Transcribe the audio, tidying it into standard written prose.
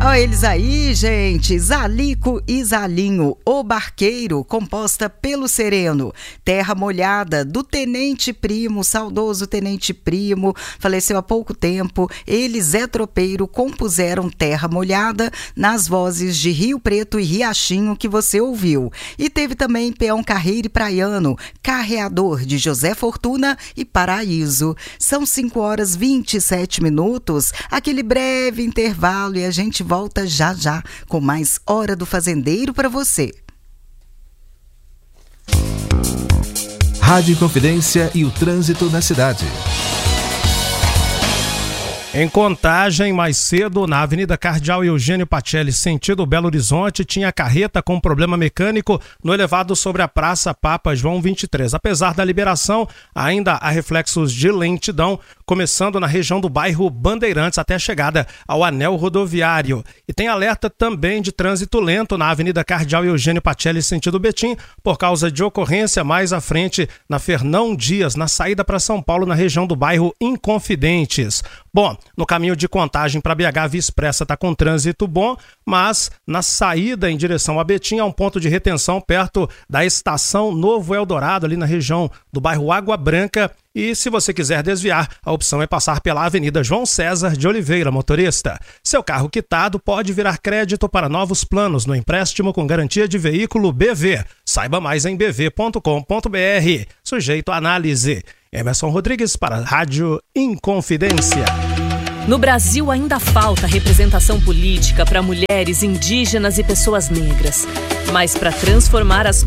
Olha eles aí, gente. Zalico e Zalinho, o barqueiro, composta pelo Sereno. Terra Molhada, do Tenente Primo, saudoso Tenente Primo, faleceu há pouco tempo. Ele, Zé Tropeiro, compuseram Terra Molhada nas vozes de Rio Preto e Riachinho que você ouviu. E teve também Peão Carreiro e Praiano, Carreador, de José Fortuna e Paraíso. São 5h27, aquele breve intervalo e a gente volta já já com mais Hora do Fazendeiro para você. Rádio Inconfidência e o trânsito na cidade. Em Contagem, mais cedo, na Avenida Cardeal Eugênio Pacelli, sentido Belo Horizonte, tinha carreta com problema mecânico no elevado sobre a Praça Papa João 23. Apesar da liberação, ainda há reflexos de lentidão, começando na região do bairro Bandeirantes até a chegada ao anel rodoviário. E tem alerta também de trânsito lento na Avenida Cardeal Eugênio Pacelli, sentido Betim, por causa de ocorrência mais à frente na Fernão Dias, na saída para São Paulo, na região do bairro Inconfidentes. Bom, no caminho de Contagem para BH, a Via Expressa está com trânsito bom, mas na saída em direção a Betim há um ponto de retenção perto da estação Novo Eldorado, ali na região do bairro Água Branca. E se você quiser desviar, a opção é passar pela Avenida João César de Oliveira, motorista. Seu carro quitado pode virar crédito para novos planos no empréstimo com garantia de veículo BV. Saiba mais em bv.com.br. Sujeito à análise. Emerson Rodrigues para a Rádio Inconfidência. No Brasil ainda falta representação política para mulheres, indígenas e pessoas negras. Mas para transformar as